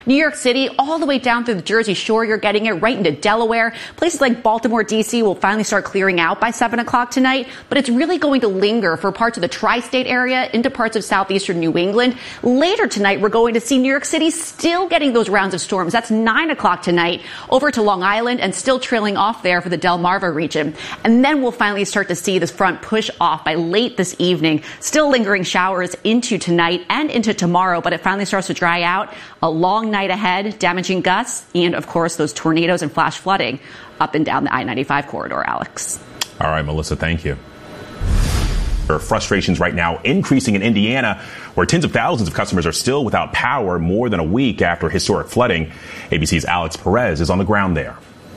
New York City, all the way down through the Jersey Shore, you're getting it right into Delaware. Places like Baltimore, D.C. will finally start clearing out by 7 o'clock tonight, but it's really going to linger for parts of the tri-state area into parts of southeastern New England. Later tonight, we're going to see New York City still getting those rounds of storms. That's 9 o'clock tonight over to Long Island and still trailing off there for the Delmarva region. And then we'll finally start to see this front push off by late this evening. Still lingering showers into tonight and into tomorrow, but it finally starts to dry out. A long night ahead, damaging gusts, and of course those tornadoes and flash flooding up and down the I-95 corridor, Alex. All right, Melissa, thank you. There are frustrations right now increasing in Indiana, where tens of thousands of customers are still without power more than a week after historic flooding. ABC's Alex Perez is on the ground there.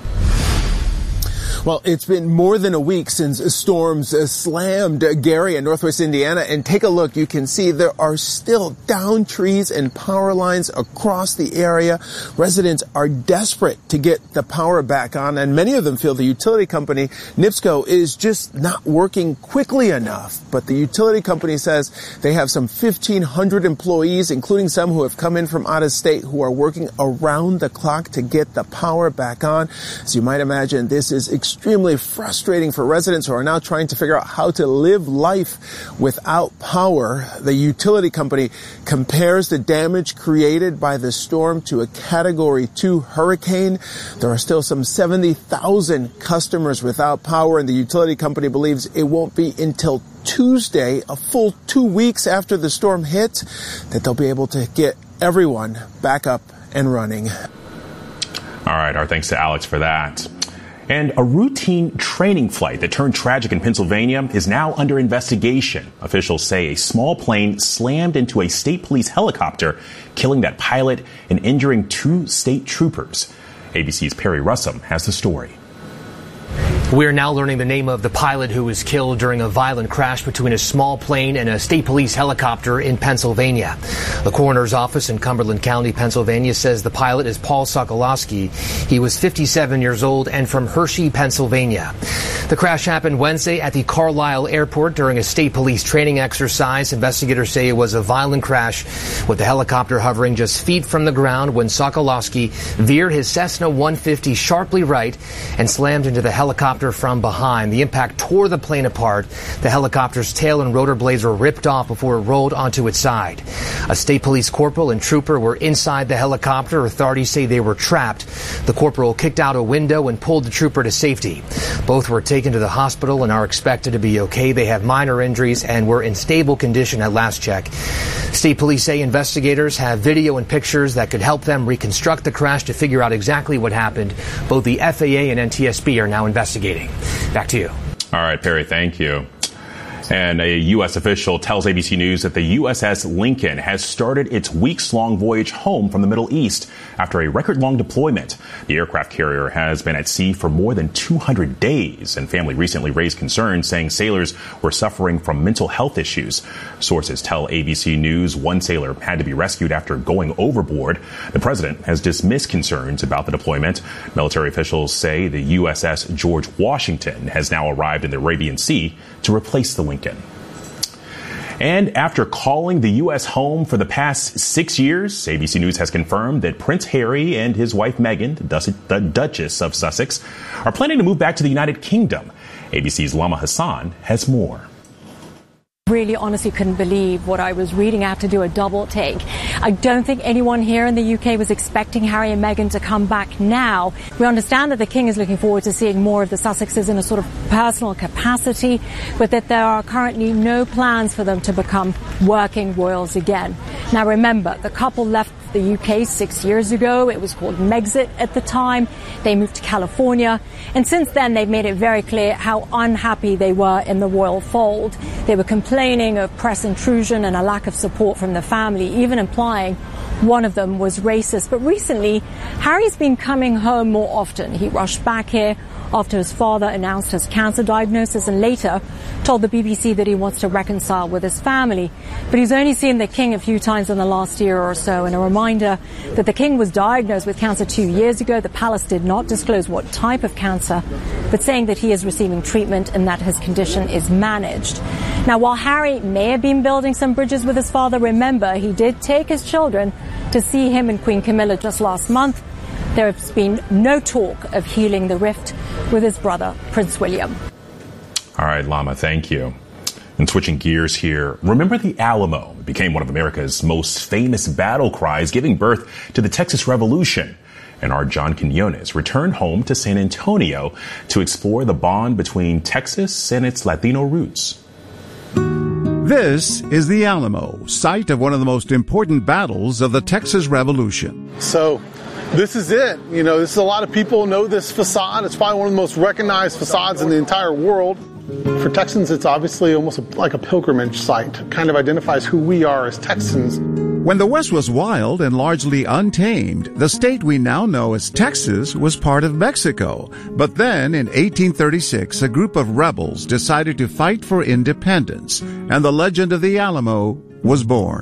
Well, it's been more than a week since storms slammed Gary and northwest Indiana. And take a look. You can see there are still downed trees and power lines across the area. Residents are desperate to get the power back on, and many of them feel the utility company, NIPSCO, is just not working quickly enough. But the utility company says they have some 1,500 employees, including some who have come in from out of state, who are working around the clock to get the power back on. As you might imagine, this is extremely frustrating for residents who are now trying to figure out how to live life without power. The utility company compares the damage created by the storm to a Category 2 hurricane. There are still some 70,000 customers without power, and the utility company believes it won't be until Tuesday, a full 2 weeks after the storm hit, that they'll be able to get everyone back up and running. All right, our thanks to Alex for that. And a routine training flight that turned tragic in Pennsylvania is now under investigation. Officials say a small plane slammed into a state police helicopter, killing that pilot and injuring 2 state troopers. ABC's Perry Russum has the story. We are now learning the name of the pilot who was killed during a violent crash between a small plane and a state police helicopter in Pennsylvania. The coroner's office in Cumberland County, Pennsylvania, says the pilot is Paul Sokolowski. He was 57 years old and from Hershey, Pennsylvania. The crash happened Wednesday at the Carlisle Airport during a state police training exercise. Investigators say it was a violent crash, with the helicopter hovering just feet from the ground when Sokolowski veered his Cessna 150 sharply right and slammed into the helicopter from behind. The impact tore the plane apart. The helicopter's tail and rotor blades were ripped off before it rolled onto its side. A state police corporal and trooper were inside the helicopter. Authorities say they were trapped. The corporal kicked out a window and pulled the trooper to safety. Both were taken to the hospital and are expected to be okay. They have minor injuries and were in stable condition at last check. State police say investigators have video and pictures that could help them reconstruct the crash to figure out exactly what happened. Both the FAA and NTSB are now investigating. Back to you. All right, Perry, thank you. And a U.S. official tells ABC News that the USS Lincoln has started its weeks-long voyage home from the Middle East after a record-long deployment. The aircraft carrier has been at sea for more than 200 days, and family recently raised concerns, saying sailors were suffering from mental health issues. Sources tell ABC News one sailor had to be rescued after going overboard. The president has dismissed concerns about the deployment. Military officials say the USS George Washington has now arrived in the Arabian Sea to replace the Lincoln. And after calling the U.S. home for the past 6 years, ABC News has confirmed that Prince Harry and his wife Meghan, the Duchess of Sussex, are planning to move back to the United Kingdom. ABC's Lama Hassan has more. Really honestly couldn't believe what I was reading. I had to do a double take. I don't think anyone here in the UK was expecting Harry and Meghan to come back now. We understand that the King is looking forward to seeing more of the Sussexes in a sort of personal capacity, but that there are currently no plans for them to become working royals again. Now remember, the couple left the UK 6 years ago. It was called Megxit at the time. They moved to California, and since then they've made it very clear how unhappy they were in the royal fold. They were complaining of press intrusion and a lack of support from the family, even implying one of them was racist. But recently, Harry's been coming home more often. He rushed back here after his father announced his cancer diagnosis and later told the BBC that he wants to reconcile with his family. But he's only seen the King a few times in the last year or so. And a reminder that the King was diagnosed with cancer 2 years ago. The palace did not disclose what type of cancer, but saying that he is receiving treatment and that his condition is managed. Now, while Harry may have been building some bridges with his father, remember, he did take his children to see him and Queen Camilla just last month. There has been no talk of healing the rift with his brother, Prince William. All right, Lama, thank you. And switching gears here, remember the Alamo? It became one of America's most famous battle cries, giving birth to the Texas Revolution. And our John Quinones returned home to San Antonio to explore the bond between Texas and its Latino roots. This is the Alamo, site of one of the most important battles of the Texas Revolution. So this is it. This is a lot of people know this facade. It's probably one of the most recognized facades in the entire world. For Texans, it's obviously almost like a pilgrimage site. It kind of identifies who we are as Texans. When the West was wild and largely untamed, the state we now know as Texas was part of Mexico. But then, in 1836, a group of rebels decided to fight for independence, and the legend of the Alamo was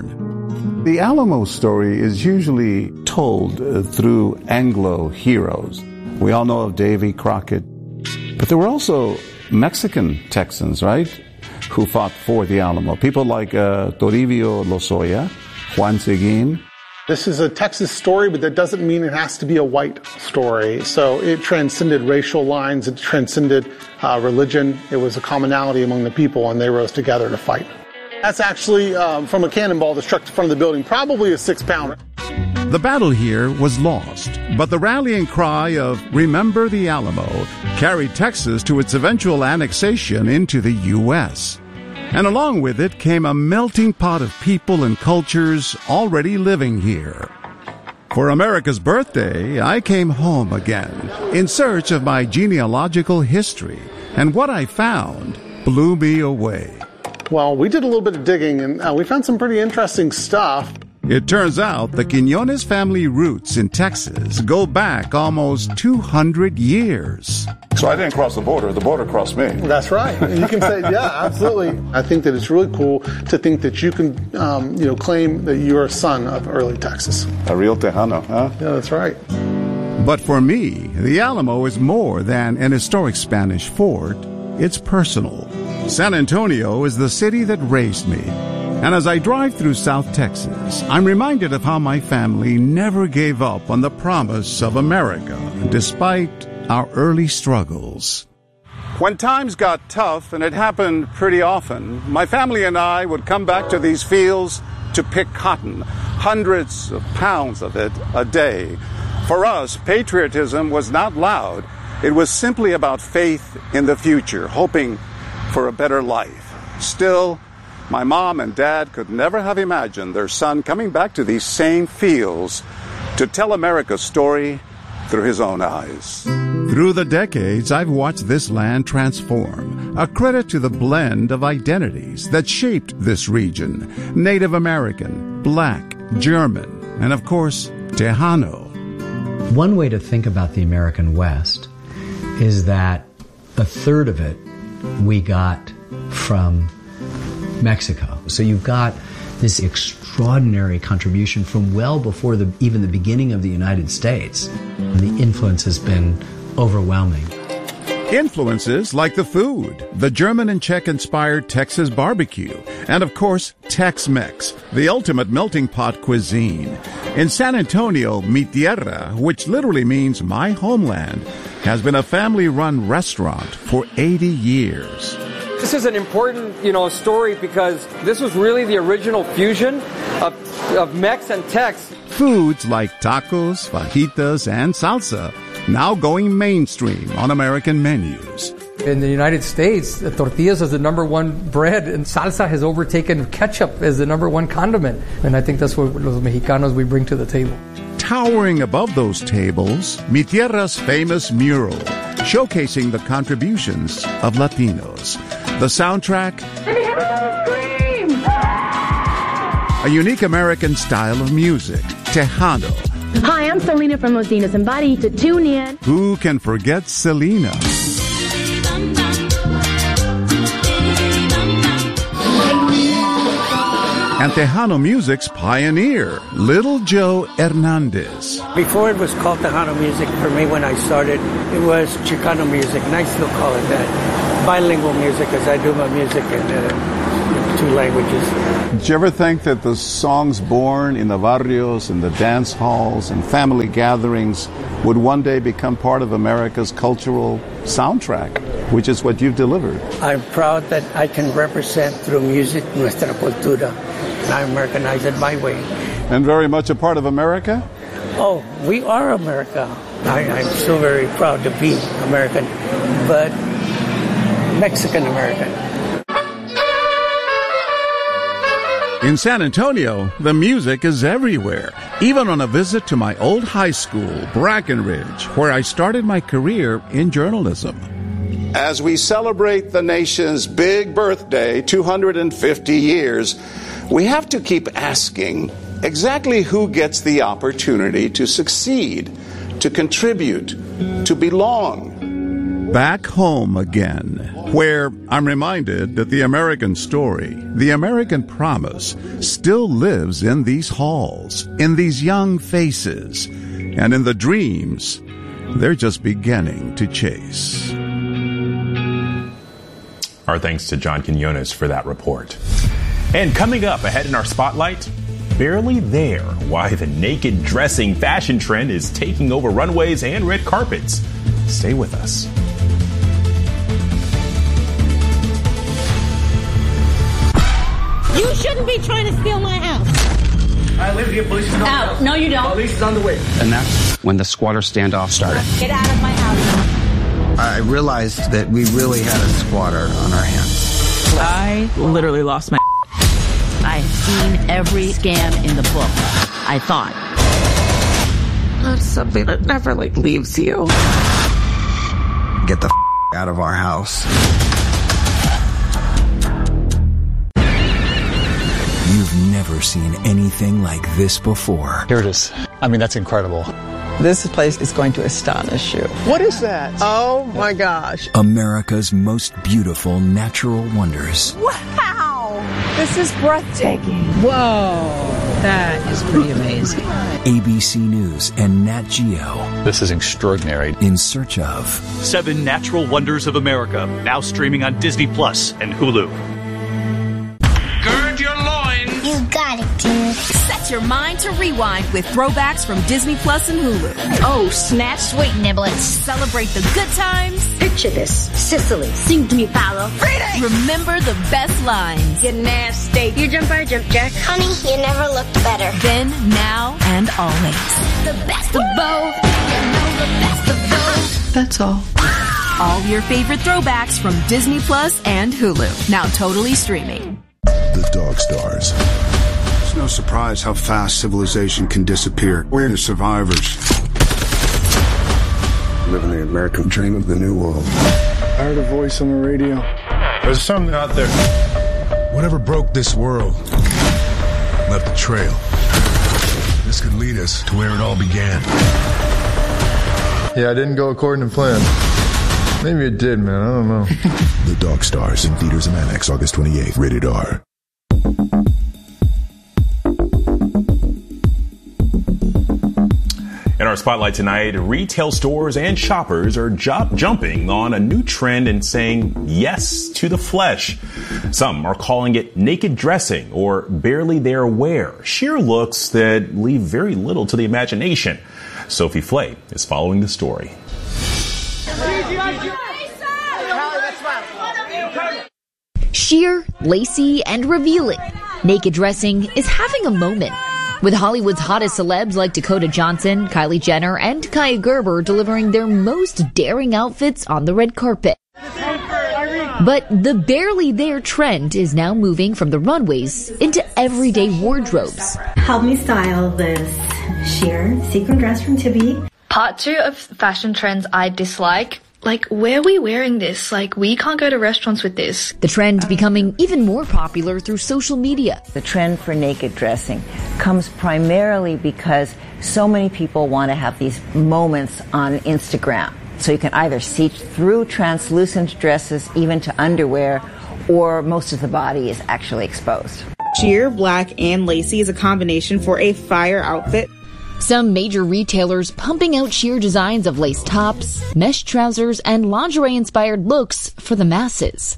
born. The Alamo story is usually told through Anglo heroes. We all know of Davy Crockett, but there were also Mexican Texans, right, who fought for the Alamo. People like Toribio Lozoya, Juan Seguin. This is a Texas story, but that doesn't mean it has to be a white story. So it transcended racial lines, it transcended religion. It was a commonality among the people, and they rose together to fight. That's actually from a cannonball that struck the front of the building, probably a 6-pounder. The battle here was lost, but the rallying cry of "Remember the Alamo" carried Texas to its eventual annexation into the U.S. And along with it came a melting pot of people and cultures already living here. For America's birthday, I came home again in search of my genealogical history, and what I found blew me away. Well, we did a little bit of digging, and we found some pretty interesting stuff. It turns out the Quinones family roots in Texas go back almost 200 years. So I didn't cross the border crossed me. That's right. You can say, yeah, absolutely. I think that it's really cool to think that you can, claim that you're a son of early Texas. A real Tejano, huh? Yeah, that's right. But for me, the Alamo is more than an historic Spanish fort. It's personal. San Antonio is the city that raised me. And as I drive through South Texas, I'm reminded of how my family never gave up on the promise of America, despite our early struggles. When times got tough, and it happened pretty often, my family and I would come back to these fields to pick cotton, hundreds of pounds of it a day. For us, patriotism was not loud. It was simply about faith in the future, hoping for a better life. Still, my mom and dad could never have imagined their son coming back to these same fields to tell America's story through his own eyes. Through the decades, I've watched this land transform, a credit to the blend of identities that shaped this region: Native American, Black, German, and of course, Tejano. One way to think about the American West is that a third of it we got from Mexico. So you've got this extraordinary contribution from well before even the beginning of the United States. And the influence has been overwhelming. Influences like the food, the German and Czech-inspired Texas barbecue, and of course, Tex-Mex, the ultimate melting pot cuisine. In San Antonio, Mi Tierra, which literally means my homeland, has been a family-run restaurant for 80 years. This is an important, story because this was really the original fusion of Mex and Tex. Foods like tacos, fajitas, and salsa now going mainstream on American menus. In the United States, tortillas is the number one bread, and salsa has overtaken ketchup as the number one condiment. And I think that's what los Mexicanos we bring to the table. Towering above those tables, Mi Tierra's famous mural, showcasing the contributions of Latinos. The soundtrack, a unique American style of music, Tejano. Hi, I'm Selena from Los Dinos and Body to tune in. Who can forget Selena? And Tejano music's pioneer, Little Joe Hernandez. Before it was called Tejano music, for me when I started, it was Chicano music, and I still call it that. bilingual music, as I do my music in 2 languages. Did you ever think that the songs born in the barrios, in the dance halls, and family gatherings would one day become part of America's cultural soundtrack, which is what you've delivered? I'm proud that I can represent through music nuestra cultura, and I Americanize it my way. And very much a part of America? Oh, we are America. I'm so very proud to be American, but Mexican-American. In San Antonio, the music is everywhere, even on a visit to my old high school, Brackenridge, where I started my career in journalism. As we celebrate the nation's big birthday, 250 years, we have to keep asking exactly who gets the opportunity to succeed, to contribute, to belong. Back home again, where I'm reminded that the American story, the American promise, still lives in these halls, in these young faces, and in the dreams they're just beginning to chase. Our thanks to John Quinones for that report. And coming up ahead in our spotlight, barely there, why the naked dressing fashion trend is taking over runways and red carpets. Stay with us. You shouldn't be trying to steal my house. I live here. Police is coming out. No, you don't. Police is on the way. And that's when the squatter standoff started. Get out of my house. I realized that we really had a squatter on our hands. I literally lost my I've seen every scam in the book. I thought. That's something that never, leaves you. Get the out of our house. You've never seen anything like this before. Here it is. I mean, that's incredible. This place is going to astonish you. What is that? Oh my gosh. America's most beautiful natural wonders. Wow! This is breathtaking. Whoa, that is pretty amazing. ABC News and Nat Geo. This is extraordinary. In search of 7 Natural Wonders of America, now streaming on Disney Plus and Hulu. Gird your loins. You got it, dude. Set your mind to rewind with throwbacks from Disney Plus and Hulu. Oh, snap, sweet niblets. Celebrate the good times. Picture this. Sicily. Sing to me, Paolo. Freedom! Remember the best lines. You're nasty. You jump, I jump, Jack. Honey, you never looked better. Then, now, and always. The best of both. You know the best of both. That's all. All your favorite throwbacks from Disney Plus and Hulu. Now totally streaming. The Dog Stars. It's no surprise how fast civilization can disappear. We're the survivors. Living the American dream of the new world. I heard a voice on the radio. There's something out there. Whatever broke this world left a trail. This could lead us to where it all began. Yeah, I didn't go according to plan. Maybe it did, man. I don't know. The Dog Stars in theaters and IMAX August 28th. Rated R. In our spotlight tonight, retail stores and shoppers are jumping on a new trend and saying yes to the flesh. Some are calling it naked dressing or barely there wear, sheer looks that leave very little to the imagination. Sophie Flay is following the story. Sheer, lacy, and revealing, naked dressing is having a moment, with Hollywood's hottest celebs like Dakota Johnson, Kylie Jenner, and Kaia Gerber delivering their most daring outfits on the red carpet. But the barely there trend is now moving from the runways into everyday wardrobes. Help me style this sheer sequin dress from Tibby. Part 2 of fashion trends I dislike. Where are we wearing this? We can't go to restaurants with this. The trend becoming even more popular through social media. The trend for naked dressing comes primarily because so many people want to have these moments on Instagram. So you can either see through translucent dresses, even to underwear, or most of the body is actually exposed. Sheer, black, and lacy is a combination for a fire outfit. Some major retailers pumping out sheer designs of lace tops, mesh trousers, and lingerie-inspired looks for the masses.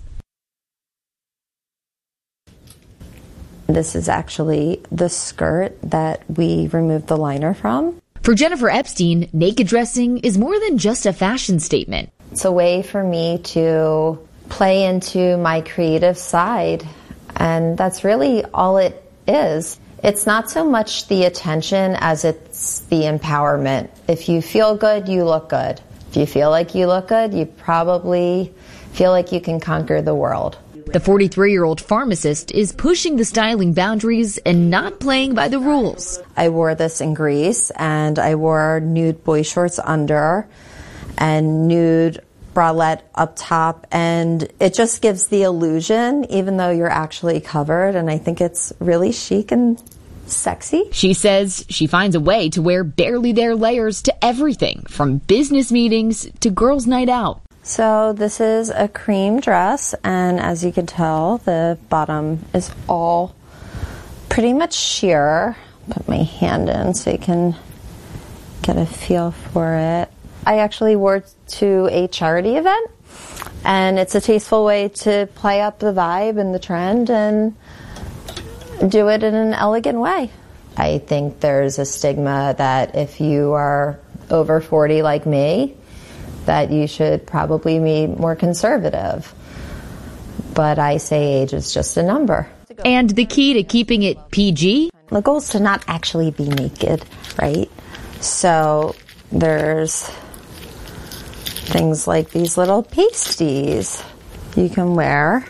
This is actually the skirt that we removed the liner from. For Jennifer Epstein, naked dressing is more than just a fashion statement. It's a way for me to play into my creative side, and that's really all it is. It's not so much the attention as it's the empowerment. If you feel good, you look good. If you feel like you look good, you probably feel like you can conquer the world. The 43-year-old pharmacist is pushing the styling boundaries and not playing by the rules. I wore this in Greece, and I wore nude boy shorts under and nude bralette up top, and it just gives the illusion, even though you're actually covered, and I think it's really chic and sexy. She says she finds a way to wear barely there layers to everything, from business meetings to girls' night out. So this is a cream dress, and as you can tell, the bottom is all pretty much sheer. Put my hand in so you can get a feel for it. I actually wore it to a charity event, and it's a tasteful way to play up the vibe and the trend and do it in an elegant way. I think there's a stigma that if you are over 40 like me, that you should probably be more conservative. But I say age is just a number. And the key to keeping it PG? The goal is to not actually be naked, right? So there's things like these little pasties you can wear,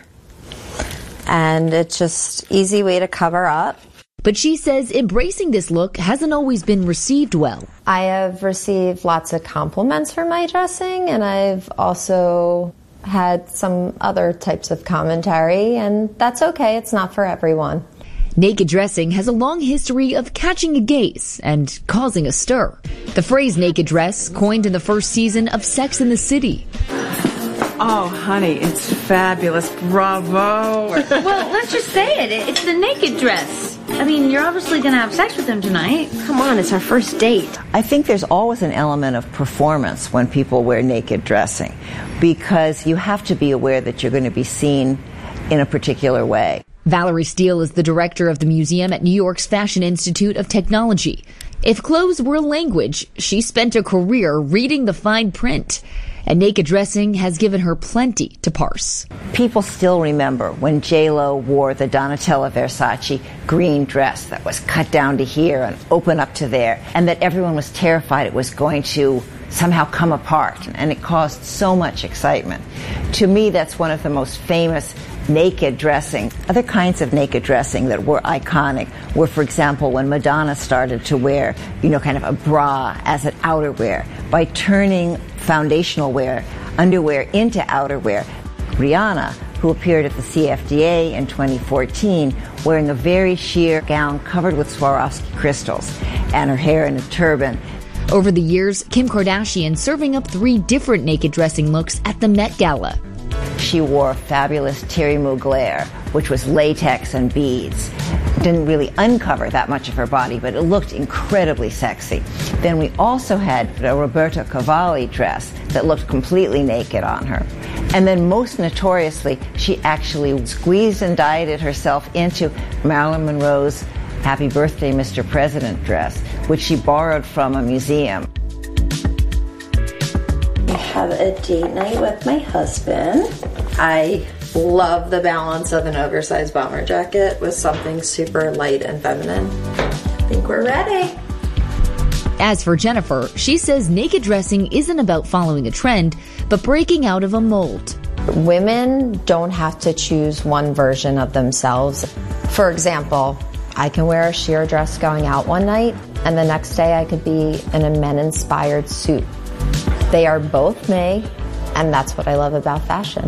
and it's just easy way to cover up. But she says embracing this look hasn't always been received well. I have received lots of compliments for my dressing, and I've also had some other types of commentary, and that's okay. It's not for everyone. Naked dressing has a long history of catching a gaze and causing a stir. The phrase naked dress coined in the first season of Sex and the City. Oh, honey, it's fabulous. Bravo. Well, let's just say it. It's the naked dress. I mean, you're obviously going to have sex with him tonight. Come on, it's our first date. I think there's always an element of performance when people wear naked dressing, because you have to be aware that you're going to be seen in a particular way. Valerie Steele is the director of the museum at New York's Fashion Institute of Technology. If clothes were a language, she spent a career reading the fine print. And naked dressing has given her plenty to parse. People still remember when J.Lo wore the Donatella Versace green dress that was cut down to here and open up to there, and that everyone was terrified it was going to somehow come apart, and it caused so much excitement. To me, that's one of the most famous naked dressing. Other kinds of naked dressing that were iconic were, for example, when Madonna started to wear, kind of a bra as an outerwear by turning foundational underwear into outerwear. Rihanna, who appeared at the CFDA in 2014 wearing a very sheer gown covered with Swarovski crystals and her hair in a turban. Over the years, Kim Kardashian serving up 3 different naked dressing looks at the Met Gala. She wore a fabulous Thierry Mugler, which was latex and beads. Didn't really uncover that much of her body, but it looked incredibly sexy. Then we also had a Roberto Cavalli dress that looked completely naked on her. And then most notoriously, she actually squeezed and dieted herself into Marilyn Monroe's Happy Birthday, Mr. President dress, which she borrowed from a museum. I have a date night with my husband. I love the balance of an oversized bomber jacket with something super light and feminine. I think we're ready. As for Jennifer, she says naked dressing isn't about following a trend, but breaking out of a mold. Women don't have to choose one version of themselves. For example, I can wear a sheer dress going out one night, and the next day I could be in a men-inspired suit. They are both me, and that's what I love about fashion.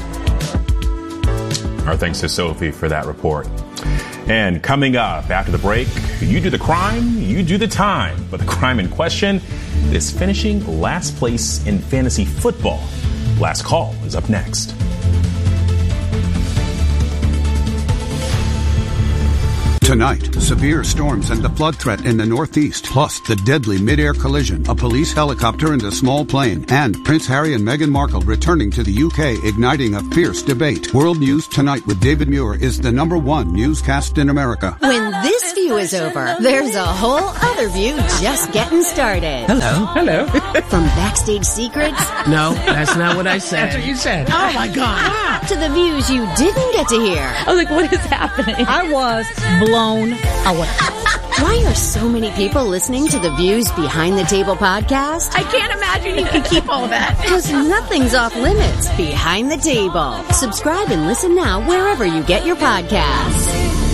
Our thanks to Sophie for that report. And coming up after the break, you do the crime, you do the time. But the crime in question is finishing last place in fantasy football. Last Call is up next. Tonight, severe storms and the flood threat in the Northeast, plus the deadly mid-air collision, a police helicopter and a small plane, and Prince Harry and Meghan Markle returning to the UK, igniting a fierce debate. World News Tonight with David Muir is the #1 newscast in America. When this view is over, there's a whole other view just getting started. Hello. Hello. From backstage secrets. No, that's not what I said. That's what you said. Oh my God. To the views you didn't get to hear. I was like, what is happening? I was blown away. Why are so many people listening to the Views Behind the Table podcast? I can't imagine you can keep all that. Because nothing's off limits behind the table. Subscribe and listen now wherever you get your podcasts.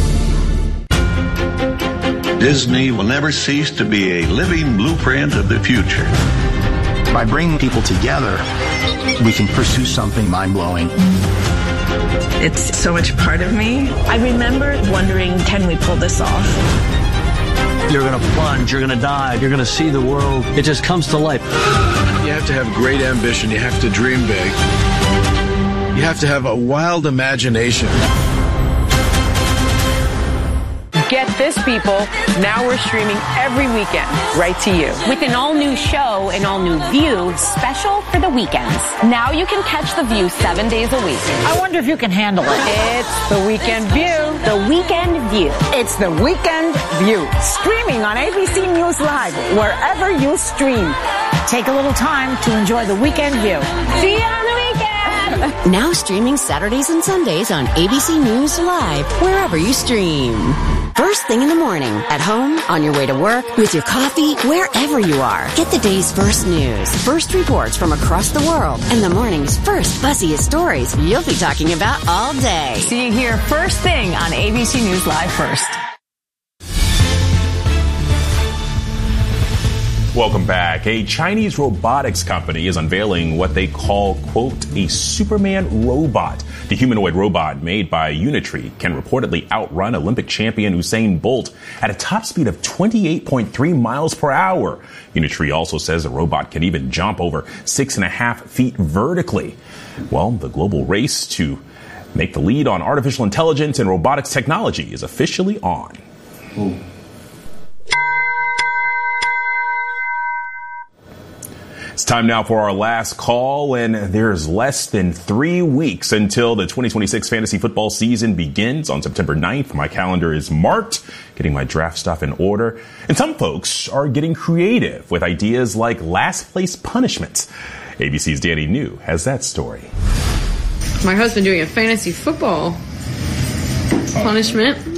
Disney will never cease to be a living blueprint of the future. By bringing people together, we can pursue something mind-blowing. It's so much part of me. I remember wondering, can we pull this off? You're going to plunge, you're going to dive, you're going to see the world. It just comes to life. You have to have great ambition. You have to dream big. You have to have a wild imagination. Get this, people. Now we're streaming every weekend, right to you. With an all-new show, an all-new View, special for the weekends. Now you can catch The View 7 days a week. I wonder if you can handle it. It's the Weekend View. The Weekend View. It's the Weekend View. Streaming on ABC News Live, wherever you stream. Take a little time to enjoy the Weekend View. See you on the weekend! Now streaming Saturdays and Sundays on ABC News Live, wherever you stream. First thing in the morning, at home, on your way to work, with your coffee, wherever you are. Get the day's first news, first reports from across the world, and the morning's first buzziest stories you'll be talking about all day. See you here first thing on ABC News Live first. Welcome back. A Chinese robotics company is unveiling what they call, quote, a Superman robot. The humanoid robot made by Unitree can reportedly outrun Olympic champion Usain Bolt at a top speed of 28.3 miles per hour. Unitree also says the robot can even jump over 6.5 feet vertically. Well, the global race to make the lead on artificial intelligence and robotics technology is officially on. Ooh. It's time now for our last call, and there's less than 3 weeks until the 2026 fantasy football season begins on September 9th. My calendar is marked, getting my draft stuff in order. And some folks are getting creative with ideas like last place punishments. ABC's Danny New has that story. My husband doing a fantasy football punishment.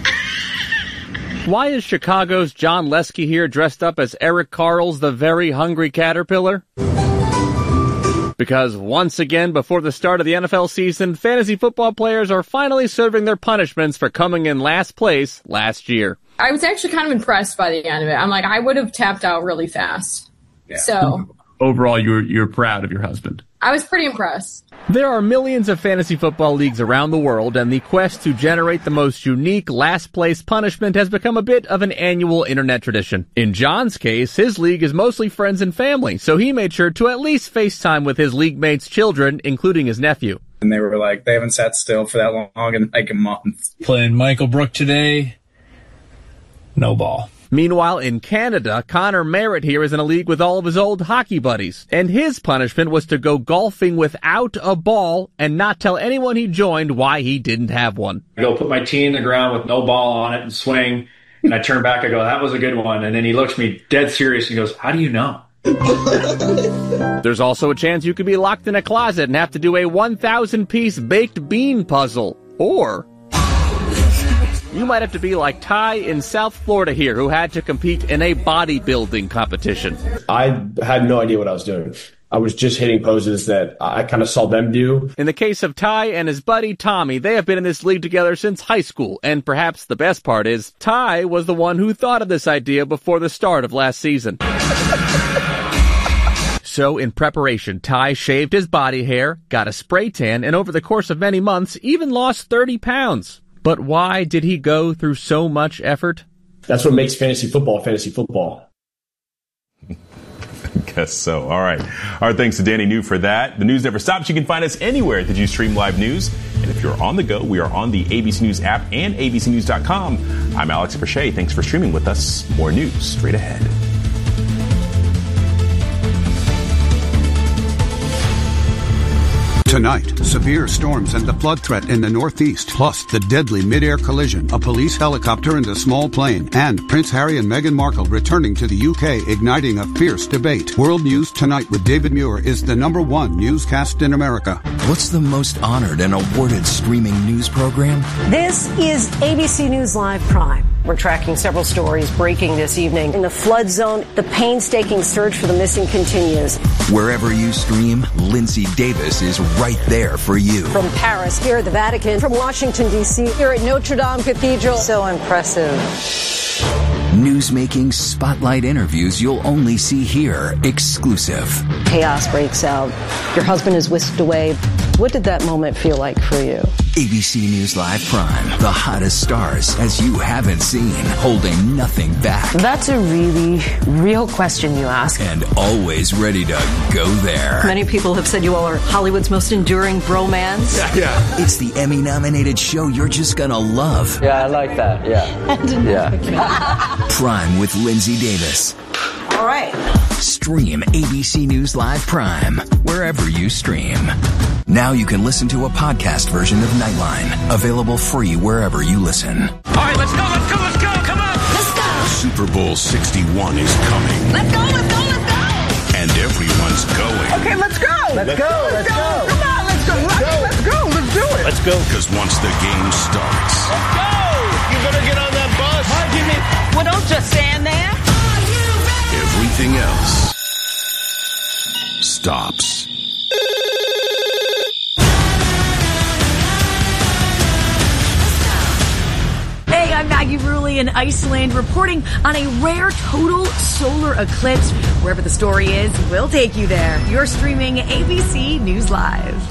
Why is Chicago's John Lesky here dressed up as Eric Carl's The Very Hungry Caterpillar? Because once again, before the start of the NFL season, fantasy football players are finally serving their punishments for coming in last place last year. I was actually kind of impressed by the end of it. I'm like, I would have tapped out really fast. Yeah. So overall, you're proud of your husband. I was pretty impressed. There are millions of fantasy football leagues around the world, and the quest to generate the most unique last-place punishment has become a bit of an annual internet tradition. In John's case, his league is mostly friends and family, so he made sure to at least FaceTime with his league mates' children, including his nephew. And they were like, they haven't sat still for that long in like a month. Playing Michael Brook today, no ball. Meanwhile, in Canada, Connor Merritt here is in a league with all of his old hockey buddies, and his punishment was to go golfing without a ball and not tell anyone he joined why he didn't have one. I go put my tee in the ground with no ball on it and swing, and I turn back, I go, that was a good one, and then he looks at me dead serious and goes, how do you know? There's also a chance you could be locked in a closet and have to do a 1,000-piece baked bean puzzle, or you might have to be like Ty in South Florida here, who had to compete in a bodybuilding competition. I had no idea what I was doing. I was just hitting poses that I kind of saw them do. In the case of Ty and his buddy Tommy, they have been in this league together since high school, and perhaps the best part is Ty was the one who thought of this idea before the start of last season. So, in preparation, Ty shaved his body hair, got a spray tan, and over the course of many months, even lost 30 pounds. But why did he go through so much effort? That's what makes fantasy football. I guess so. All right. Our thanks to Danny New for that. The news never stops. You can find us anywhere that you stream live news. And if you're on the go, we are on the ABC News app and abcnews.com. I'm Alex Perche. Thanks for streaming with us. More news straight ahead. Tonight, severe storms and the flood threat in the Northeast, plus the deadly mid-air collision, a police helicopter and a small plane, and Prince Harry and Meghan Markle returning to the UK, igniting a fierce debate. World News Tonight with David Muir is the #1 newscast in America. What's the most honored and awarded streaming news program? This is ABC News Live Prime. We're tracking several stories breaking this evening. In the flood zone, the painstaking search for the missing continues. Wherever you stream, Lindsay Davis is right there for you. From Paris, here at the Vatican, from Washington, D.C., here at Notre Dame Cathedral. So impressive. Newsmaking spotlight interviews you'll only see here, exclusive. Chaos breaks out. Your husband is whisked away. What did that moment feel like for you? ABC News Live Prime, the hottest stars as you haven't seen, holding nothing back. That's a really real question you ask. And always ready to go there. Many people have said you all are Hollywood's most enduring bromance. Yeah. It's the Emmy-nominated show you're just gonna love. Yeah, I like that. Yeah. Prime with Lindsay Davis. All right. Stream ABC News Live Prime wherever you stream. Now you can listen to a podcast version of Nightline, available free wherever you listen. All right, let's go, come on! Let's go! Super Bowl 61 is coming. Let's go! And everyone's going. Okay, let's go! Let's go! Come on, let's go! Let's go! Let's do it! Let's go. Because once the game starts... Let's go! You better get on that bus. Hi, Jimmy. Well, don't just stand there. Everything else stops. Hey, I'm Maggie Rulli in Iceland reporting on a rare total solar eclipse. Wherever the story is, we'll take you there. You're streaming ABC News Live.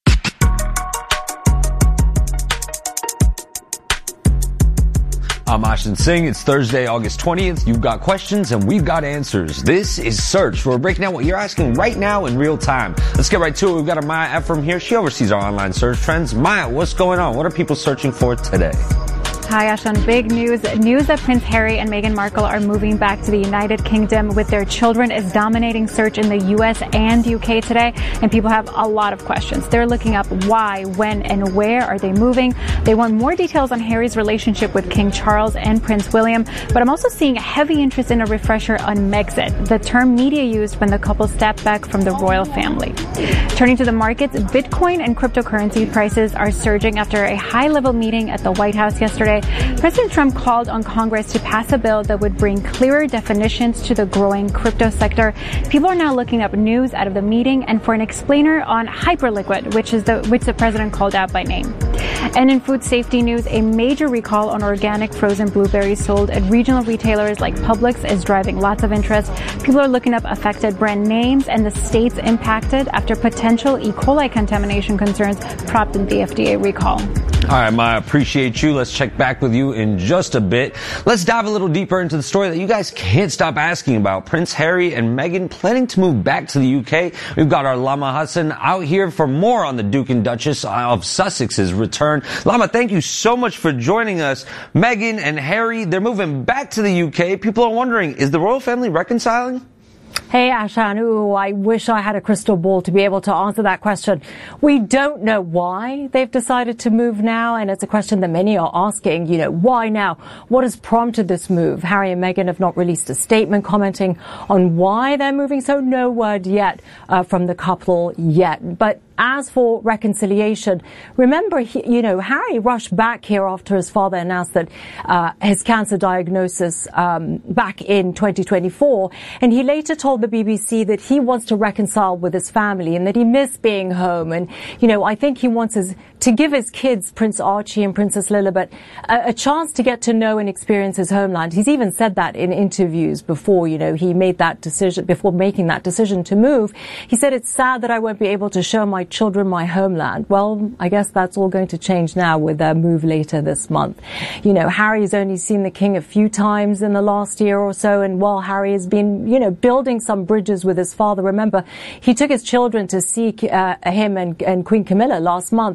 I'm Ashin Singh. It's Thursday, August 20th. You've got questions and we've got answers. This is Search. We're breaking down what you're asking right now in real time. Let's get right to it. We've got Maya Ephraim here. She oversees our online search trends. Maya, what's going on? What are people searching for today? Hi, Ashan. Big news. News that Prince Harry and Meghan Markle are moving back to the United Kingdom with their children is dominating search in the U.S. and UK today, and people have a lot of questions. They're looking up why, when, and where are they moving. They want more details on Harry's relationship with King Charles and Prince William, but I'm also seeing a heavy interest in a refresher on Megxit, the term media used when the couple stepped back from the royal family. Turning to the markets, Bitcoin and cryptocurrency prices are surging after a high-level meeting at the White House yesterday. President Trump called on Congress to pass a bill that would bring clearer definitions to the growing crypto sector. People are now looking up news out of the meeting and for an explainer on Hyperliquid, which the president called out by name. And in food safety news, a major recall on organic frozen blueberries sold at regional retailers like Publix is driving lots of interest. People are looking up affected brand names and the states impacted after potential E. coli contamination concerns prompted the FDA recall. All right, Maya, appreciate you. Let's check back with you in just a bit. Let's dive a little deeper into the story that you guys can't stop asking about. Prince Harry and Meghan planning to move back to the UK. We've got our Lama Hassan out here for more on the Duke and Duchess of Sussex's return. Lama, thank you so much for joining us. Meghan and Harry, they're moving back to the UK. People are wondering, is the royal family reconciling? Hey, Ashan. Ooh, I wish I had a crystal ball to be able to answer that question. We don't know why they've decided to move now, and it's a question that many are asking, why now? What has prompted this move? Harry and Meghan have not released a statement commenting on why they're moving, so no word yet from the couple yet. But as for reconciliation, remember, Harry rushed back here after his father announced that his cancer diagnosis back in 2024, and he later told the BBC that he wants to reconcile with his family and that he missed being home. And, I think he wants to give his kids, Prince Archie and Princess Lilibet, a chance to get to know and experience his homeland. He's even said that in interviews before, he made that decision, before making that decision to move. He said, it's sad that I won't be able to show my children my homeland. Well, I guess that's all going to change now with their move later this month. Harry's only seen the king a few times in the last year or so, and while Harry has been, building some bridges with his father, remember, he took his children to see him and Queen Camilla last month,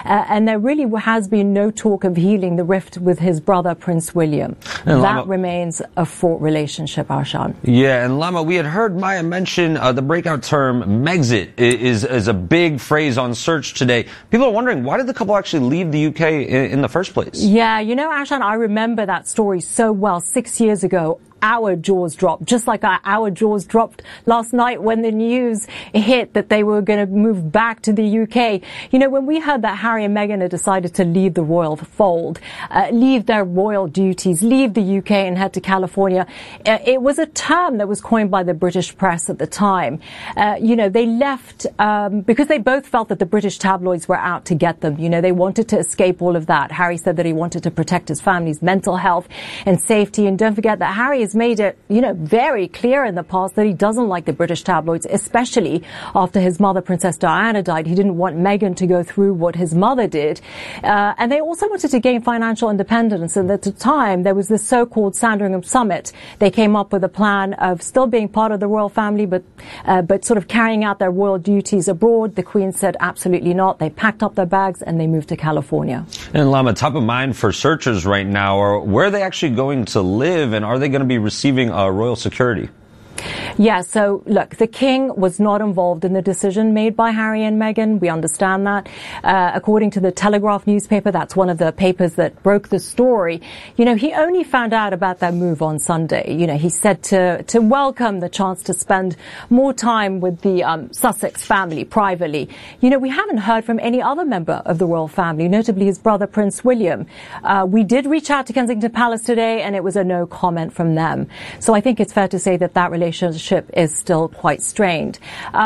And there really has been no talk of healing the rift with his brother, Prince William. And that remains a fraught relationship, Arshan. Yeah, and Lama, we had heard Maya mention the breakout term Megxit is a big phrase on search today. People are wondering, why did the couple actually leave the UK in the first place? Yeah, Arshan, I remember that story so well. 6 years ago, our jaws dropped, just like our jaws dropped last night when the news hit that they were going to move back to the UK. When we heard that Harry and Meghan had decided to leave the royal fold, leave their royal duties, leave the UK and head to California, it was a term that was coined by the British press at the time. They left because they both felt that the British tabloids were out to get them. They wanted to escape all of that. Harry said that he wanted to protect his family's mental health and safety. And don't forget that Harry has made it, very clear in the past that he doesn't like the British tabloids, especially after his mother, Princess Diana, died. He didn't want Meghan to go through what his mother did. And they also wanted to gain financial independence. And at the time, there was this so-called Sandringham Summit. They came up with a plan of still being part of the royal family, but sort of carrying out their royal duties abroad. The Queen said absolutely not. They packed up their bags and they moved to California. And Lama, top of mind for searchers right now are where are they actually going to live, and are they going to be receiving royal security? Yeah, so look, the king was not involved in the decision made by Harry and Meghan. We understand that. According to the Telegraph newspaper, that's one of the papers that broke the story. He only found out about that move on Sunday. He said to welcome the chance to spend more time with the Sussex family privately. We haven't heard from any other member of the royal family, notably his brother, Prince William. We did reach out to Kensington Palace today, and it was a no comment from them. So I think it's fair to say that relationship is still quite strained.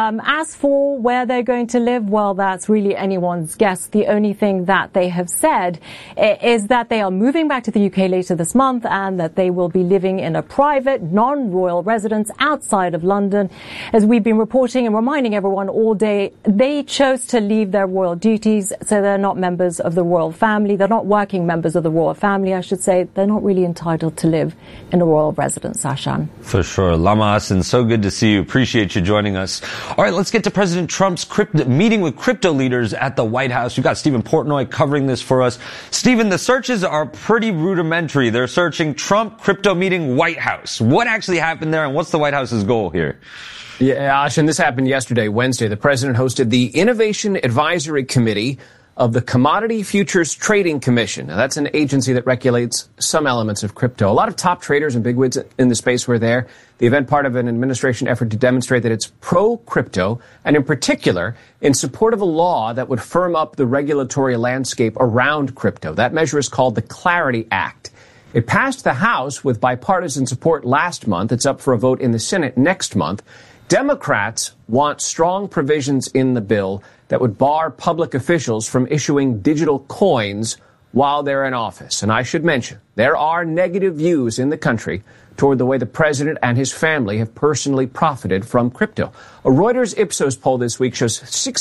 As for where they're going to live, well, that's really anyone's guess. The only thing that they have said is that they are moving back to the UK later this month and that they will be living in a private, non-royal residence outside of London. As we've been reporting and reminding everyone all day, they chose to leave their royal duties, so they're not members of the royal family. They're not working members of the royal family, I should say. They're not really entitled to live in a royal residence, Ashan. For sure. Lama Hassan, so good to see you. Appreciate you joining us. All right, let's get to President Trump's meeting with crypto leaders at the White House. We've got Stephen Portnoy covering this for us. Stephen, the searches are pretty rudimentary. They're searching Trump crypto meeting White House. What actually happened there, and what's the White House's goal here? Yeah, Ashan, this happened yesterday, Wednesday. The president hosted the Innovation Advisory Committee of the Commodity Futures Trading Commission. Now, that's an agency that regulates some elements of crypto. A lot of top traders and bigwigs in the space were there. The event part of an administration effort to demonstrate that it's pro-crypto, and in particular, in support of a law that would firm up the regulatory landscape around crypto. That measure is called the Clarity Act. It passed the House with bipartisan support last month. It's up for a vote in the Senate next month. Democrats want strong provisions in the bill that would bar public officials from issuing digital coins while they're in office. And I should mention, there are negative views in the country toward the way the president and his family have personally profited from crypto. A Reuters Ipsos poll this week shows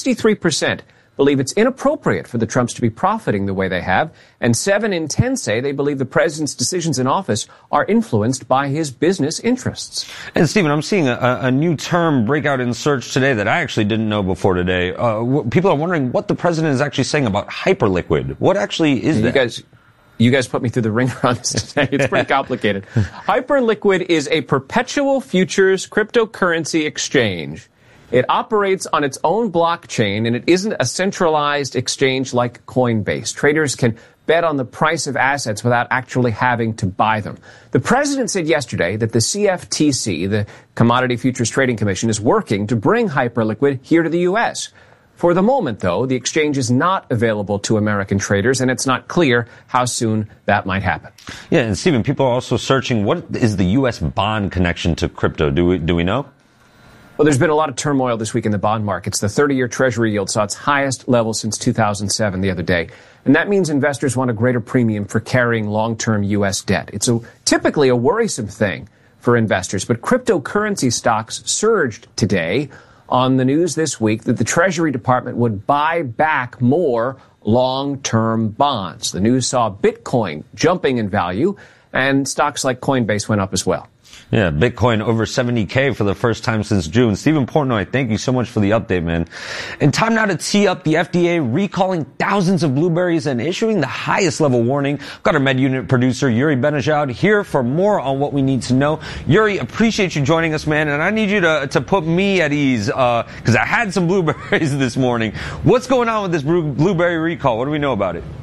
63% believe it's inappropriate for the Trumps to be profiting the way they have, and 7 in 10 say they believe the president's decisions in office are influenced by his business interests. And Stephen, I'm seeing a new term break out in search today that I actually didn't know before today. People are wondering what the president is actually saying about Hyperliquid. What actually is that? You guys put me through the ringer on this today. It's pretty complicated. Hyperliquid is a perpetual futures cryptocurrency exchange. It operates on its own blockchain, and it isn't a centralized exchange like Coinbase. Traders can bet on the price of assets without actually having to buy them. The president said yesterday that the CFTC, the Commodity Futures Trading Commission, is working to bring Hyperliquid here to the U.S. For the moment, though, the exchange is not available to American traders, and it's not clear how soon that might happen. Yeah, and Stephen, people are also searching what is the U.S. bond connection to crypto. Do we know? Well, there's been a lot of turmoil this week in the bond markets. The 30-year Treasury yield saw its highest level since 2007 the other day. And that means investors want a greater premium for carrying long-term U.S. debt. It's typically a worrisome thing for investors. But cryptocurrency stocks surged today on the news this week that the Treasury Department would buy back more long-term bonds. The news saw Bitcoin jumping in value and stocks like Coinbase went up as well. Yeah, Bitcoin over 70K for the first time since June. Stephen Portnoy, thank you so much for the update, man. And time now to tee up the FDA recalling thousands of blueberries and issuing the highest level warning. Got our Med Unit producer, Yuri Benajad, here for more on what we need to know. Yuri, appreciate you joining us, man. And I need you to put me at ease, because I had some blueberries this morning. What's going on with this blueberry recall? What do we know about it?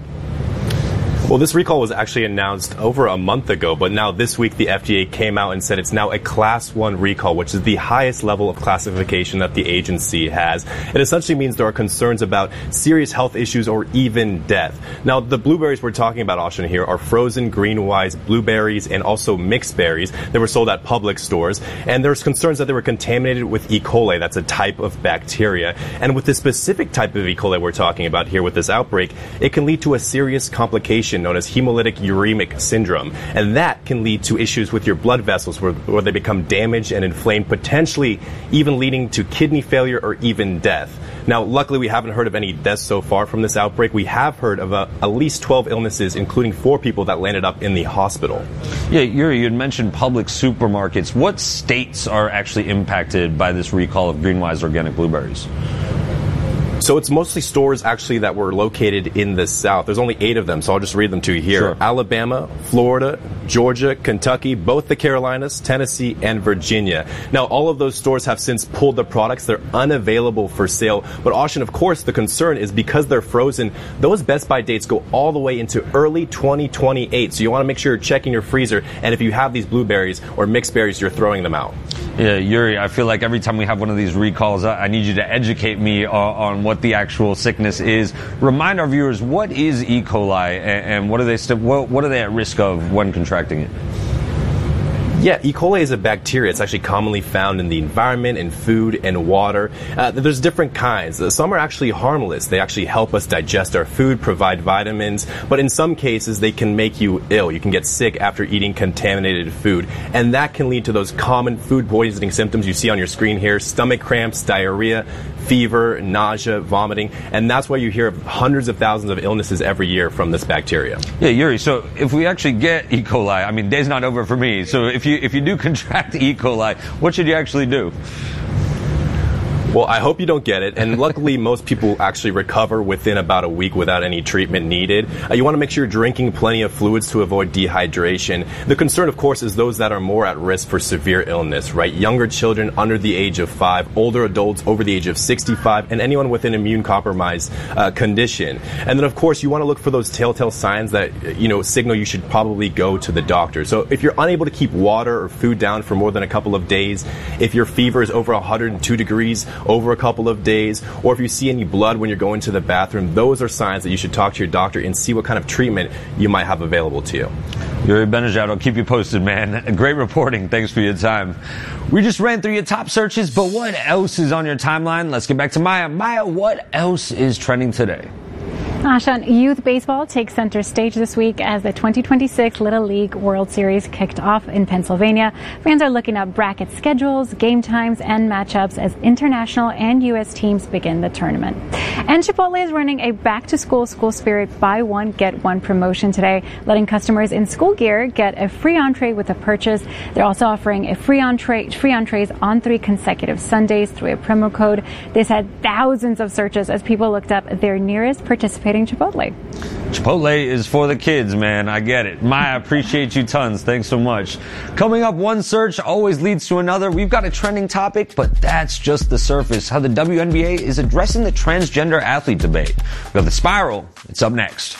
Well, this recall was actually announced over a month ago, but now this week the FDA came out and said it's now a Class 1 recall, which is the highest level of classification that the agency has. It essentially means there are concerns about serious health issues or even death. Now, the blueberries we're talking about, Austin, here are frozen green-wise blueberries and also mixed berries that were sold at public stores. And there's concerns that they were contaminated with E. coli. That's a type of bacteria. And with the specific type of E. coli we're talking about here with this outbreak, it can lead to a serious complication known as hemolytic uremic syndrome. And that can lead to issues with your blood vessels where they become damaged and inflamed, potentially even leading to kidney failure or even death. Now, luckily, we haven't heard of any deaths so far from this outbreak. We have heard of at least 12 illnesses, including 4 people that landed up in the hospital. Yeah, Yuri, you had mentioned public supermarkets. What states are actually impacted by this recall of Greenwise organic blueberries? So it's mostly stores actually that were located in the South. There's only 8 of them, so I'll just read them to you here. Sure. Alabama, Florida, Georgia, Kentucky, both the Carolinas, Tennessee, and Virginia. Now, all of those stores have since pulled the products. They're unavailable for sale. But, Austin, of course, the concern is because they're frozen, those Best By dates go all the way into early 2028. So you want to make sure you're checking your freezer, and if you have these blueberries or mixed berries, you're throwing them out. Yeah, Yuri, I feel like every time we have one of these recalls, I need you to educate me on what the actual sickness is. Remind our viewers, what is E. coli and what are they at risk of when contracting it? Yeah, E. coli is a bacteria. It's actually commonly found in the environment, in food, and water. There's different kinds. Some are actually harmless. They actually help us digest our food, provide vitamins, but in some cases, they can make you ill. You can get sick after eating contaminated food, and that can lead to those common food poisoning symptoms you see on your screen here: stomach cramps, diarrhea, fever, nausea, vomiting, and that's why you hear of hundreds of thousands of illnesses every year from this bacteria. Yeah, Yuri, so if we actually get E. coli, I mean, day's not over for me, so if you do contract E. coli, what should you actually do? Well, I hope you don't get it, and luckily most people actually recover within about a week without any treatment needed. You want to make sure you're drinking plenty of fluids to avoid dehydration. The concern, of course, is those that are more at risk for severe illness, right? Younger children under the age of 5, older adults over the age of 65, and anyone with an immune-compromised condition. And then, of course, you want to look for those telltale signs that, signal you should probably go to the doctor. So if you're unable to keep water or food down for more than a couple of days, if your fever is over 102 degrees, over a couple of days, or if you see any blood when you're going to the bathroom, those are signs that you should talk to your doctor and see what kind of treatment you might have available to you. Yuri Benajad, I'll keep you posted, man. Great reporting. Thanks for your time. We just ran through your top searches, but what else is on your timeline? Let's get back to Maya. Maya, what else is trending today? Ashan, youth baseball takes center stage this week as the 2026 Little League World Series kicked off in Pennsylvania. Fans are looking up bracket schedules, game times, and matchups as international and U.S. teams begin the tournament. And Chipotle is running a back-to-school school spirit buy one, get one promotion today, letting customers in school gear get a free entree with a purchase. They're also offering a free entrees on 3 consecutive Sundays through a promo code. This had thousands of searches as people looked up their nearest participating Chipotle. Chipotle is for the kids, man. I get it. Maya, appreciate you tons. Thanks so much. Coming up, one search always leads to another. We've got a trending topic, but that's just the surface. How the WNBA is addressing the transgender athlete debate. We've got The Spiral. It's up next.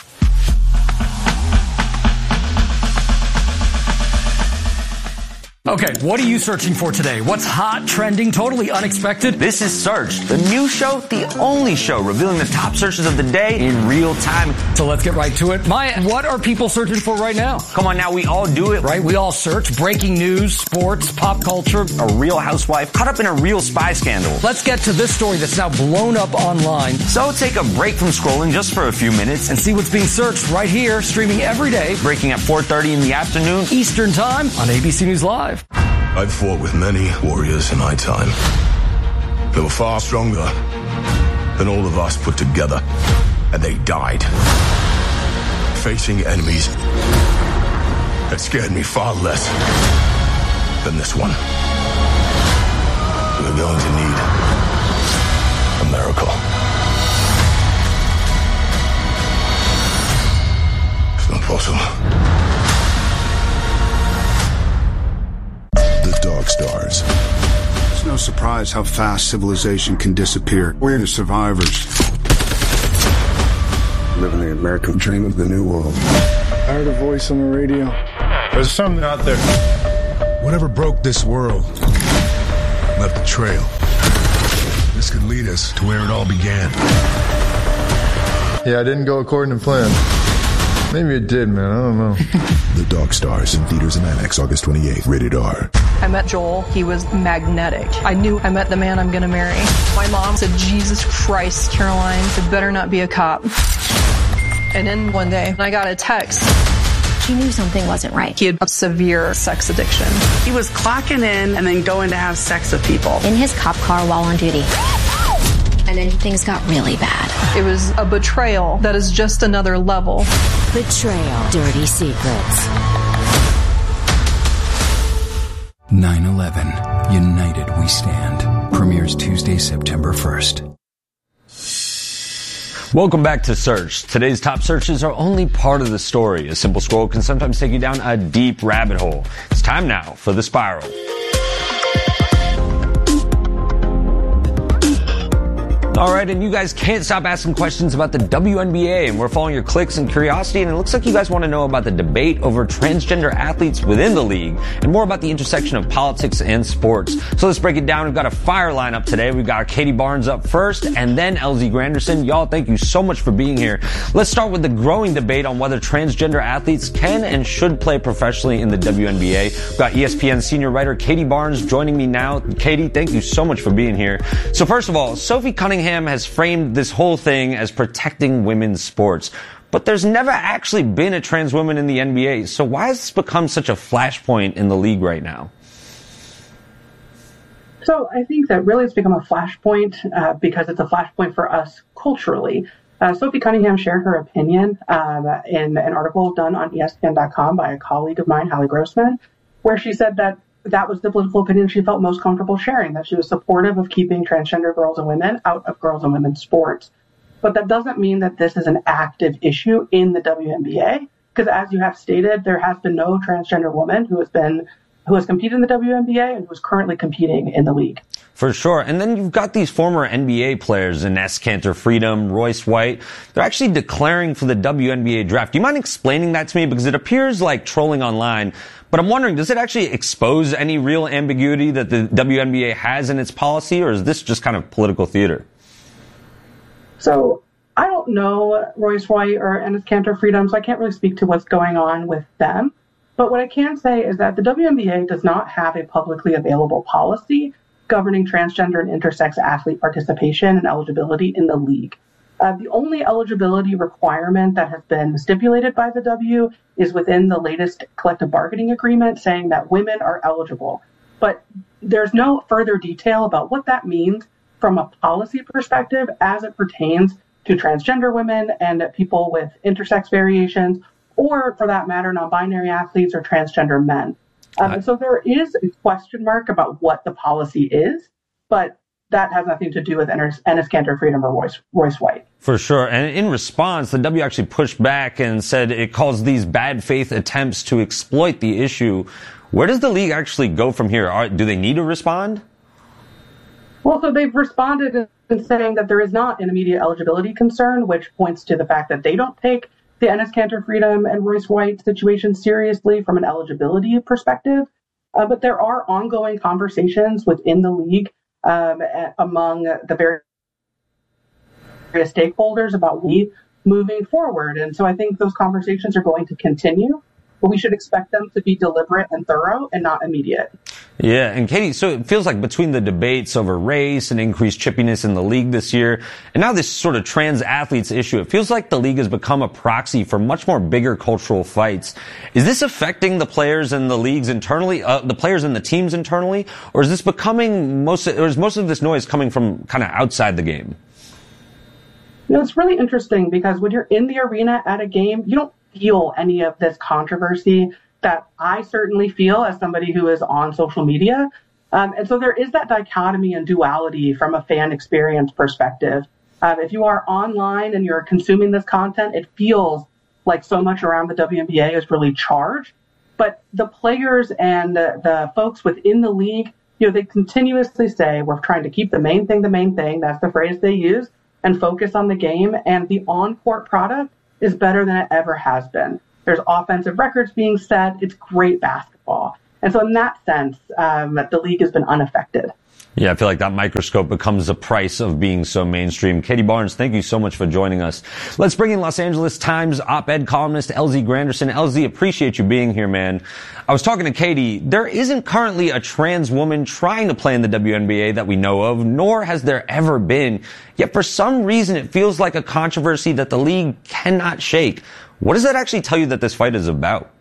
Okay, what are you searching for today? What's hot, trending, totally unexpected? This is Searched, the new show, the only show revealing the top searches of the day in real time. So let's get right to it. Maya, what are people searching for right now? Come on now, we all do it. Right, we all search. Breaking news, sports, pop culture. A real housewife caught up in a real spy scandal. Let's get to this story that's now blown up online. So take a break from scrolling just for a few minutes and see what's being searched right here, streaming every day. Breaking at 4:30 in the afternoon. Eastern Time on ABC News Live. I've fought with many warriors in my time. They were far stronger than all of us put together, and they died facing enemies that scared me far less than this one. We're going to need a miracle. It's not possible. The Dog Stars. It's no surprise how fast civilization can disappear. We're the survivors. Living the American dream of the new world. I heard a voice on the radio. There's something out there. Whatever broke this world left a trail. This could lead us to where it all began. Yeah, I didn't go according to plan. Maybe it did, man. I don't know. The Dog Stars in theaters and IMAX August 28th. Rated R. I met Joel. He was magnetic. I knew I met the man I'm going to marry. My mom said, Jesus Christ, Caroline, it better not be a cop. And then one day, I got a text. She knew something wasn't right. He had a severe sex addiction. He was clocking in and then going to have sex with people. In his cop car while on duty. And then things got really bad. It was a betrayal that is just another level. Betrayal. Dirty secrets. 9/11. United We Stand. Premieres Tuesday, September 1st. Welcome back to Search. Today's top searches are only part of the story. A simple scroll can sometimes take you down a deep rabbit hole. It's time now for The Spiral. All right, and you guys can't stop asking questions about the WNBA, and we're following your clicks and curiosity, and it looks like you guys want to know about the debate over transgender athletes within the league, and more about the intersection of politics and sports. So let's break it down. We've got a fire lineup today. We've got Katie Barnes up first, and then LZ Granderson. Y'all, thank you so much for being here. Let's start with the growing debate on whether transgender athletes can and should play professionally in the WNBA. We've got ESPN senior writer Katie Barnes joining me now. Katie, thank you so much for being here. So first of all, Sophie Cunningham has framed this whole thing as protecting women's sports. But there's never actually been a trans woman in the NBA. So why has this become such a flashpoint in the league right now? So I think that really it's become a flashpoint because it's a flashpoint for us culturally. Sophie Cunningham shared her opinion in an article done on ESPN.com by a colleague of mine, Hallie Grossman, where she said that was the political opinion she felt most comfortable sharing, that she was supportive of keeping transgender girls and women out of girls and women's sports. But that doesn't mean that this is an active issue in the WNBA, because as you have stated, there has been no transgender woman who has competed in the WNBA and who is currently competing in the league. For sure. And then you've got these former NBA players, Enes Kanter Freedom, Royce White. They're actually declaring for the WNBA draft. Do you mind explaining that to me? Because it appears like trolling online. But I'm wondering, does it actually expose any real ambiguity that the WNBA has in its policy, or is this just kind of political theater? So I don't know Royce White or Enes Kanter Freedom, so I can't really speak to what's going on with them. But what I can say is that the WNBA does not have a publicly available policy governing transgender and intersex athlete participation and eligibility in the league. The only eligibility requirement that has been stipulated by the W is within the latest collective bargaining agreement, saying that women are eligible. But there's no further detail about what that means from a policy perspective as it pertains to transgender women and people with intersex variations, or for that matter, non-binary athletes or transgender men. So there is a question mark about what the policy is, but that has nothing to do with Enes Kanter Freedom or Royce White. For sure. And in response, the W actually pushed back and said it calls these bad faith attempts to exploit the issue. Where does the league actually go from here? Do they need to respond? Well, so they've responded in saying that there is not an immediate eligibility concern, which points to the fact that they don't take the Enes Kanter Freedom and Royce White situation seriously from an eligibility perspective. But there are ongoing conversations within the league among the various stakeholders about moving forward. And so I think those conversations are going to continue, but we should expect them to be deliberate and thorough and not immediate. Yeah, and Katie, so it feels like between the debates over race and increased chippiness in the league this year, and now this sort of trans athletes issue, it feels like the league has become a proxy for much more bigger cultural fights. Is this affecting the players and the leagues internally, the players and the teams internally, or is this becoming or is most of this noise coming from kind of outside the game? You know, it's really interesting because when you're in the arena at a game, you don't feel any of this controversy that I certainly feel as somebody who is on social media. And so there is that dichotomy and duality from a fan experience perspective. If you are online and you're consuming this content, it feels like so much around the WNBA is really charged. But the players and the folks within the league, they continuously say, we're trying to keep the main thing. That's the phrase they use, and focus on the game. And the on-court product is better than it ever has been. There's offensive records being set. It's great basketball. And so in that sense, the league has been unaffected. Yeah, I feel like that microscope becomes the price of being so mainstream. Katie Barnes, thank you so much for joining us. Let's bring in Los Angeles Times op-ed columnist LZ Granderson. LZ, appreciate you being here, man. I was talking to Katie. There isn't currently a trans woman trying to play in the WNBA that we know of, nor has there ever been. Yet for some reason, it feels like a controversy that the league cannot shake. What does that actually tell you that this fight is about?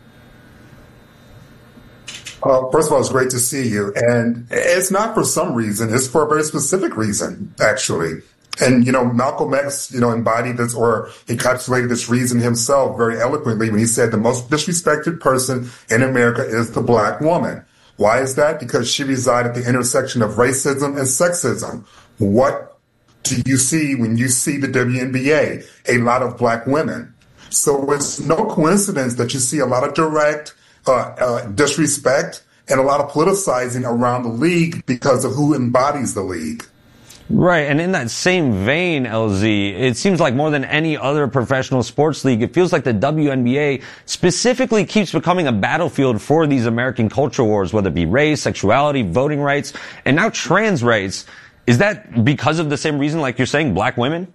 First of all, it's great to see you. And it's not for some reason. It's for a very specific reason, actually. And, Malcolm X, embodied this or encapsulated this reason himself very eloquently when he said the most disrespected person in America is the black woman. Why is that? Because she resides at the intersection of racism and sexism. What do you see when you see the WNBA? A lot of black women. So it's no coincidence that you see a lot of direct disrespect and a lot of politicizing around the league because of who embodies the league. Right, and in that same vein, LZ, it seems like more than any other professional sports league, it feels like the WNBA specifically keeps becoming a battlefield for these American culture wars, whether it be race, sexuality, voting rights, and now trans rights. Is that because of the same reason, like you're saying, black women?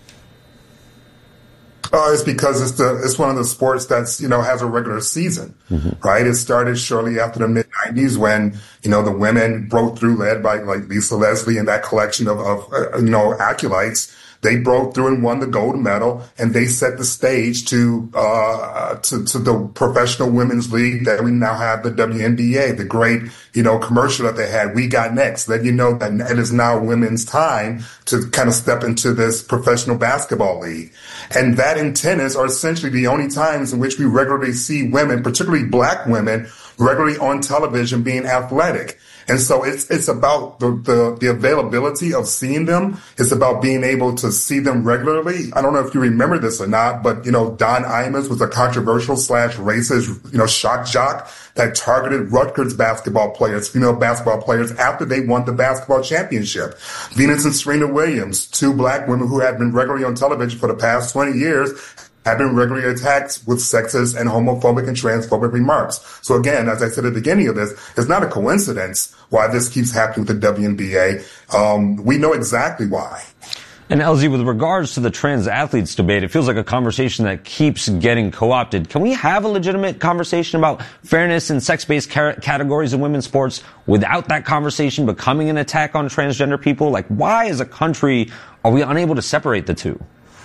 It's because it's one of the sports that's, has a regular season, right? It started shortly after the mid-90s when, the women broke through, led by like Lisa Leslie and that collection of acolytes. They broke through and won the gold medal, and they set the stage to the professional women's league that we now have, the WNBA, the great, commercial that they had, We Got Next, that that it is now women's time to kind of step into this professional basketball league. And that and tennis are essentially the only times in which we regularly see women, particularly black women, regularly on television being athletic. And so it's about the availability of seeing them. It's about being able to see them regularly. I don't know if you remember this or not, but, Don Imus was a controversial / racist, shock jock that targeted Rutgers basketball players, female basketball players, after they won the basketball championship. Venus and Serena Williams, two black women who had been regularly on television for the past 20 years, have been regularly attacked with sexist and homophobic and transphobic remarks. So again, as I said at the beginning of this, it's not a coincidence why this keeps happening with the WNBA. We know exactly why. And LZ, with regards to the trans athletes debate, it feels like a conversation that keeps getting co-opted. Can we have a legitimate conversation about fairness and sex-based categories in women's sports without that conversation becoming an attack on transgender people? Like, why as a country are we unable to separate the two?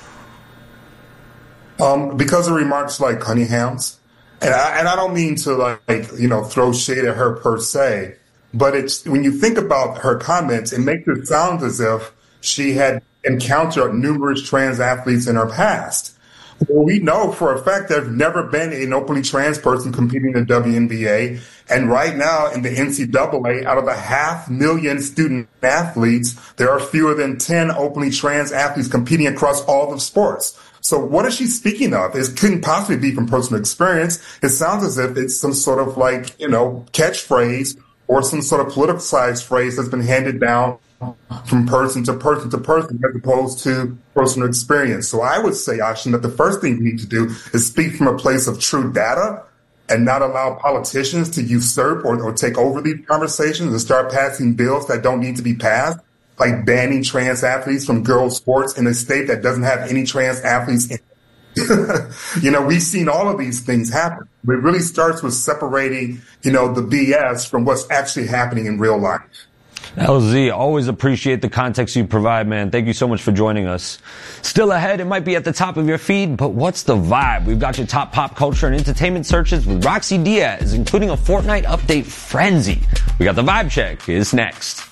Because of remarks like Cunningham's, and I don't mean to throw shade at her per se, but it's when you think about her comments, it makes it sound as if she had encountered numerous trans athletes in her past. Well, we know for a fact there's never been an openly trans person competing in the WNBA, and right now in the NCAA, out of the 500,000 student athletes, there are fewer than 10 openly trans athletes competing across all the sports. So what is she speaking of? It couldn't possibly be from personal experience. It sounds as if it's some sort of catchphrase or some sort of politicized phrase that's been handed down from person to person to person as opposed to personal experience. So I would say, Ashin, that the first thing we need to do is speak from a place of true data and not allow politicians to usurp or take over these conversations and start passing bills that don't need to be passed, like banning trans athletes from girls' sports in a state that doesn't have any trans athletes in it. We've seen all of these things happen. It really starts with separating, the BS from what's actually happening in real life. LZ, always appreciate the context you provide, man. Thank you so much for joining us. Still ahead, it might be at the top of your feed, but what's the vibe? We've got your top pop culture and entertainment searches with Roxy Diaz, including a Fortnite update frenzy. We got the vibe check. It's next.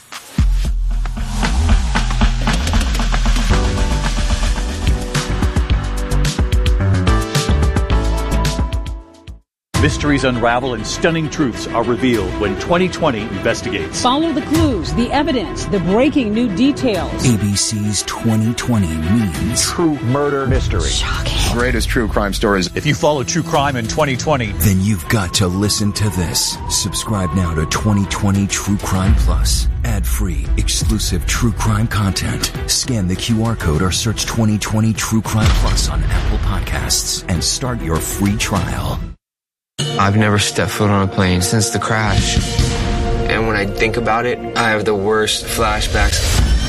Mysteries unravel and stunning truths are revealed when 2020 investigates. Follow the clues, the evidence, the breaking new details. ABC's 2020 means true murder mystery. Shocking. Greatest true crime stories. If you follow true crime in 2020, then you've got to listen to this. Subscribe now to 2020 True Crime Plus. Ad-free, exclusive true crime content. Scan the QR code or search 2020 True Crime Plus on Apple Podcasts and start your free trial. I've never stepped foot on a plane since the crash. And when I think about it, I have the worst flashbacks.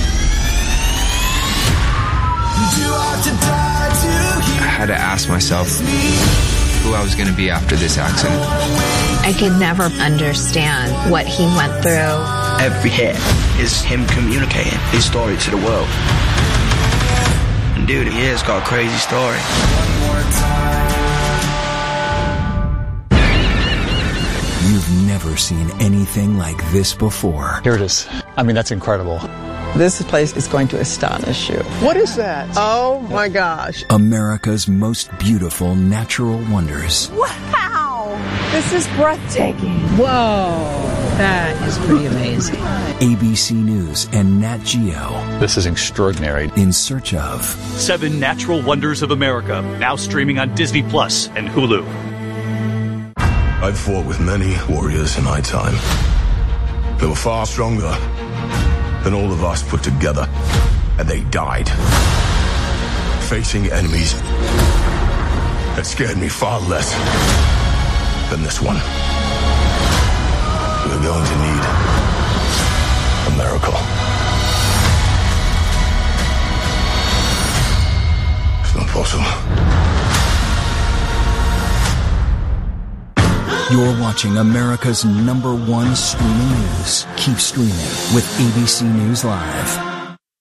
I had to ask myself who I was going to be after this accident. I could never understand what he went through. Every hit is him communicating his story to the world. And dude, he has got a crazy story. You've never seen anything like this before. here it is. I mean, that's incredible. This place is going to astonish you. What is that? Oh my gosh. America's most beautiful natural wonders. Wow! This is breathtaking. Whoa. That is pretty amazing. ABC News and Nat Geo. This is extraordinary. In search of 7 Natural Wonders of America, now streaming on Disney Plus and Hulu. I've fought with many warriors in my time. They were far stronger than all of us put together, and they died facing enemies that scared me far less than this one. We're going to need a miracle. It's not possible. You're watching America's #1 streaming news. Keep streaming with ABC News Live.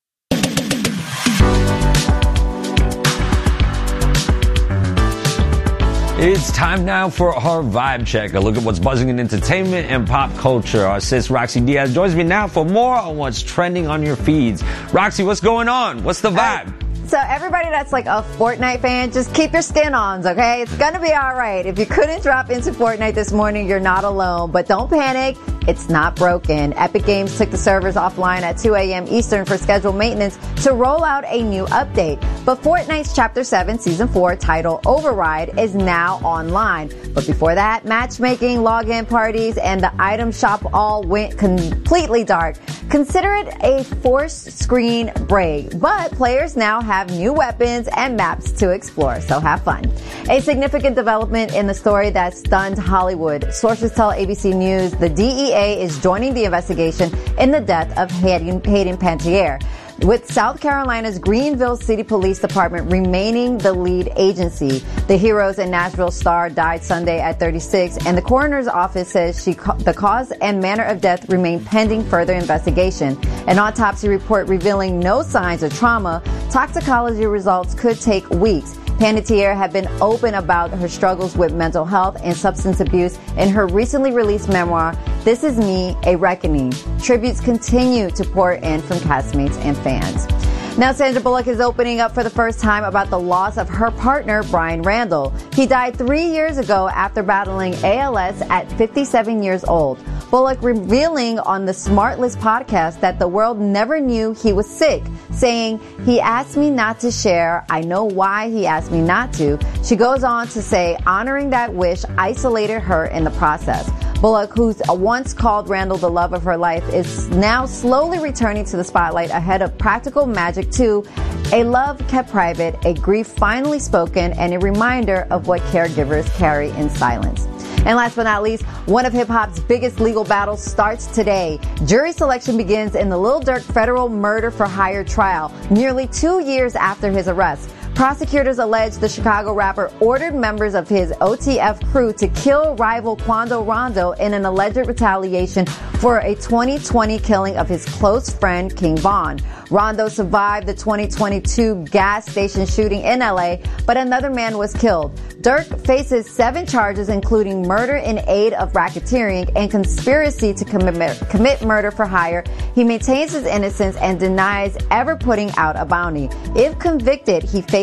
It's time now for our vibe check. A look at what's buzzing in entertainment and pop culture. Our sis Roxy Diaz joins me now for more on what's trending on your feeds. Roxy, what's going on? What's the vibe? So everybody that's like a Fortnite fan, just keep your skin-ons, okay? It's gonna be alright. If you couldn't drop into Fortnite this morning, you're not alone. But don't panic. It's not broken. Epic Games took the servers offline at 2 a.m. Eastern for scheduled maintenance to roll out a new update. But Fortnite's Chapter 7 Season 4 title Override is now online. But before that, matchmaking, login parties, and the item shop all went completely dark. Consider it a forced screen break. But players now have new weapons and maps to explore, so have fun. A significant development in the story that stunned Hollywood. Sources tell ABC News the DEA is joining the investigation in the death of Hayden Panettiere, with South Carolina's Greenville City Police Department remaining the lead agency. The Heroes in Nashville star died Sunday at 36, and the coroner's office says the cause and manner of death remain pending further investigation. An autopsy report revealing no signs of trauma. Toxicology results could take weeks. Panettiere had been open about her struggles with mental health and substance abuse in her recently released memoir, This Is Me, A Reckoning. Tributes continue to pour in from castmates and fans. Now, Sandra Bullock is opening up for the first time about the loss of her partner, Brian Randall. He died 3 years ago after battling ALS at 57 years old. Bullock revealing on the Smartless podcast that the world never knew he was sick, saying, "He asked me not to share. I know why he asked me not to." She goes on to say, honoring that wish isolated her in the process. Bullock, who's once called Randall the love of her life, is now slowly returning to the spotlight ahead of Practical Magic 2, a love kept private, a grief finally spoken, and a reminder of what caregivers carry in silence. And last but not least, one of hip-hop's biggest legal battles starts today. Jury selection begins in the Lil Durk federal murder for hire trial, nearly 2 years after his arrest. Prosecutors allege the Chicago rapper ordered members of his OTF crew to kill rival Quando Rondo in an alleged retaliation for a 2020 killing of his close friend King Von. Rondo survived the 2022 gas station shooting in LA, but another man was killed. Durk faces 7 charges, including murder in aid of racketeering and conspiracy to commit murder for hire. He maintains his innocence and denies ever putting out a bounty. If convicted, he faces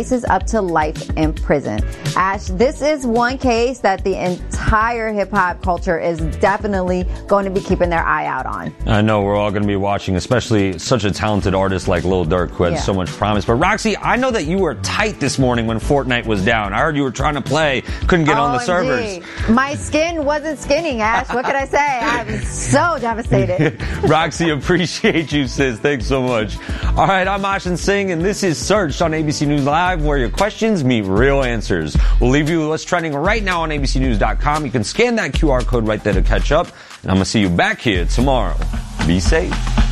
faces up to life in prison. Ash, this is one case that the entire hip-hop culture is definitely going to be keeping their eye out on. I know we're all going to be watching, especially such a talented artist like Lil Durk who had so much promise. But Roxy, I know that you were tight this morning when Fortnite was down. I heard you were trying to play, couldn't get on the servers. My skin wasn't skinning, Ash. What could I say? I was so devastated. Roxy, appreciate you, sis. Thanks so much. All right, I'm Ashin Singh, and this is Searched on ABC News Live, where your questions meet real answers. We'll leave you with what's trending right now on abcnews.com. You can scan that QR code right there to catch up, and I'm going to see you back here tomorrow. Be safe.